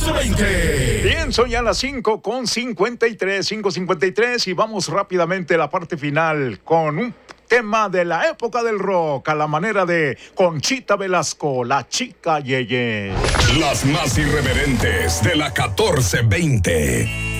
14-20. Bien, son ya las 5:53 y vamos rápidamente a la parte final con un tema de la época del rock a la manera de Conchita Velasco, la chica Yeye. Las más irreverentes de la 14-20.